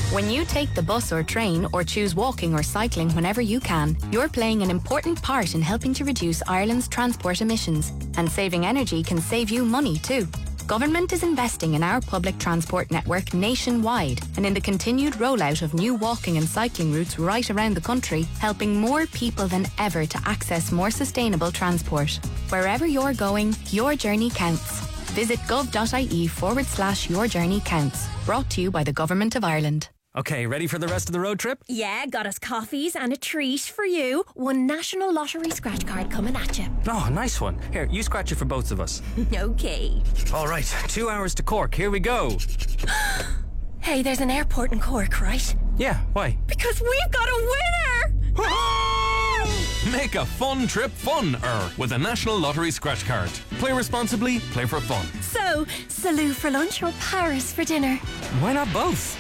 When you take the bus or train or choose walking or cycling whenever you can, you're playing an important part in helping to reduce Ireland's transport emissions. And saving energy can save you money too. Government is investing in our public transport network nationwide and in the continued rollout of new walking and cycling routes right around the country, helping more people than ever to access more sustainable transport. Wherever you're going, your journey counts. Visit gov.ie/your journey counts. Brought to you by the Government of Ireland. Okay, ready for the rest of the road trip? Yeah, got us coffees and a treat for you. One National Lottery scratch card coming at you. Oh, nice one. Here, you scratch it for both of us. Okay. All right, 2 hours to Cork. Here we go. Hey, there's an airport in Cork, right? Yeah, why? Because we've got a winner! Make a fun trip fun-er with a National Lottery scratch card. Play responsibly, play for fun. So, Salou for lunch or Paris for dinner? Why not both?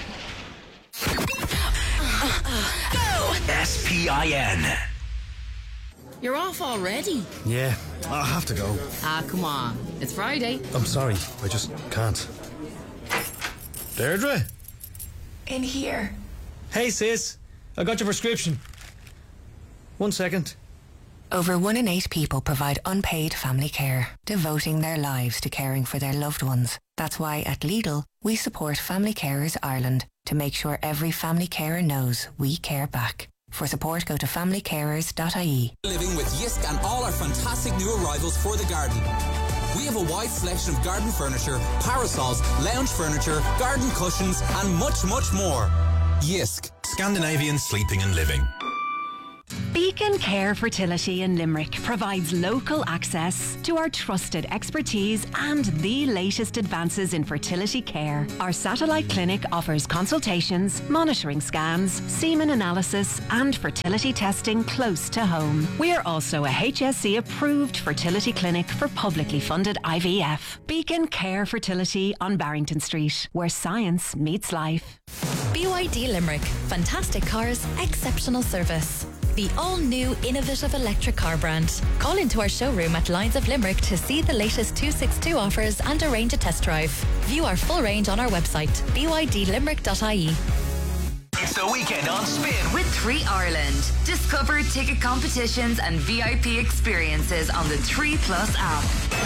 Go! SPIN. You're off already? Yeah, I have to go. Ah, come on. It's Friday. I'm sorry, I just can't. Deirdre? In here. Hey sis, I got your prescription. 1 second. Over 1 in 8 people provide unpaid family care, devoting their lives to caring for their loved ones. That's why at Lidl, we support Family Carers Ireland to make sure every family carer knows we care back. For support, go to familycarers.ie. Living with Yisk and all our fantastic new arrivals for the garden. We have a wide selection of garden furniture, parasols, lounge furniture, garden cushions, and much, much more. Yisk. Scandinavian sleeping and living. Beacon Care Fertility in Limerick provides local access to our trusted expertise and the latest advances in fertility care. Our satellite clinic offers consultations, monitoring scans, semen analysis and fertility testing close to home. We are also a HSE approved fertility clinic for publicly funded IVF. Beacon Care Fertility on Barrington Street, where science meets life. BYD Limerick. Fantastic cars, exceptional service. The all-new innovative electric car brand. Call into our showroom at Lines of Limerick to see the latest 262 offers and arrange a test drive. View our full range on our website, bydlimerick.ie. It's the weekend on Spin with 3 Ireland. Discover ticket competitions and VIP experiences on the 3 Plus app.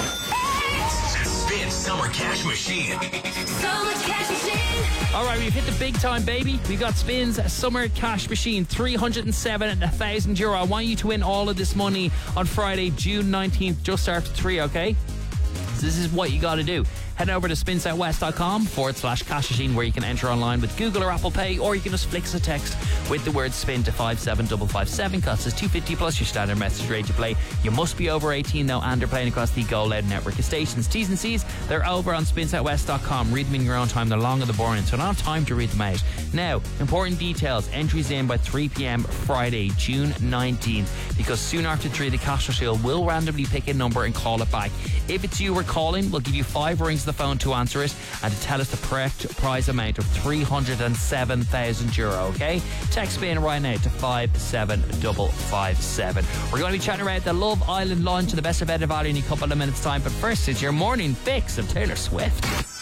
Spin Summer Cash Machine. Summer Cash Machine. All right, we've hit the big time, baby. We've got Spin's Summer Cash Machine, €307,000. I want you to win all of this money on Friday, June 19th, just after 3, okay? So this is what you got to do. Head over to spinsouthwest.com/cash machine, where you can enter online with Google or Apple Pay, or you can just flick us a text with the word spin to 57557. Costs us $2.50 plus your standard message rate to play. You must be over 18 though, and they're playing across the Go Loud network of stations. T's and C's, they're over on spinsouthwest.com. Read them in your own time. They're long and they're boring, so I don't have time to read them out. Now, important details. Entries in by 3 p.m. Friday, June 19th, because soon after 3, the Cash Machine will randomly pick a number and call it back. If it's you we're calling, we'll give you 5 rings of the phone to answer it and to tell us the correct prize amount of €307,000, okay? Text Spin right now to 57557. We're going to be chatting about the Love Island launch and the best of Ed Valley in a couple of minutes time, but first it's your morning fix of Taylor Swift.